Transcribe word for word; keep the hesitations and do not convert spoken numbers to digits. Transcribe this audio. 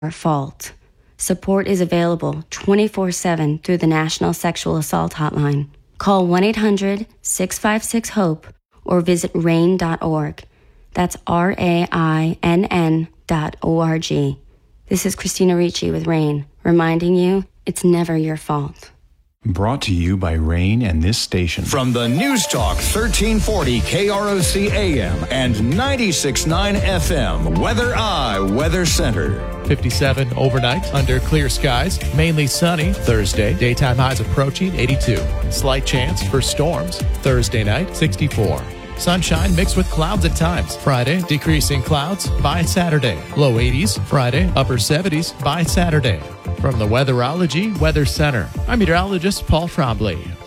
fault. Support is available twenty-four seven through the National Sexual Assault Hotline. Call one eight hundred six five six HOPE or visit rain dot org. That's R A I N N dot O R G. This is Christina Ricci with RAIN, reminding you it's never your fault. Brought to you by RAIN and this station. From the News Talk thirteen forty K R O C A M and ninety-six point nine F M, Weather Eye Weather Center. fifty-seven overnight under clear skies, mainly sunny Thursday. Daytime highs approaching eighty-two. Slight chance for storms Thursday night, sixty-four. Sunshine mixed with clouds at times. Friday, decreasing clouds by Saturday. Low eighties Friday, upper seventies by Saturday. From the Weatherology Weather Center, I'm meteorologist Paul Trombley.